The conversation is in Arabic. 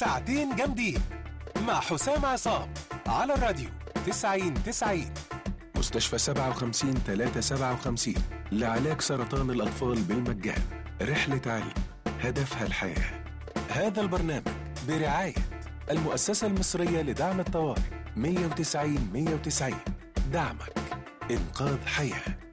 ساعتين جامدين مع حسام عصام على الراديو 90-90. مستشفى 57-357 لعلاج سرطان الأطفال بالمجان. رحلة علم هدفها الحياة. هذا البرنامج برعاية المؤسسة المصرية لدعم الطوارئ 190-190. دعمك إنقاذ حياة.